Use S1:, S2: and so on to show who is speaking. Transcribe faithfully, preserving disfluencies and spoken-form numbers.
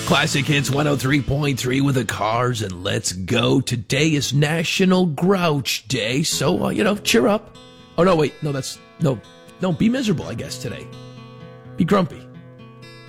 S1: Classic Hits one oh three point three with the Cars, and let's go. Today is National Grouch Day, so, uh, you know, cheer up. Oh, no, wait, no, that's, no, no, be miserable, I guess, today. Be grumpy.